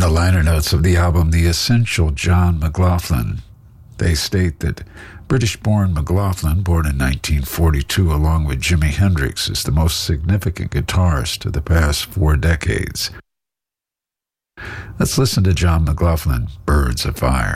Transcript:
the liner notes of the album The Essential John McLaughlin, they state that British-born McLaughlin, born in 1942 along with Jimi Hendrix, is the most significant guitarist of the past 4 decades. Let's listen to John McLaughlin, Birds of Fire.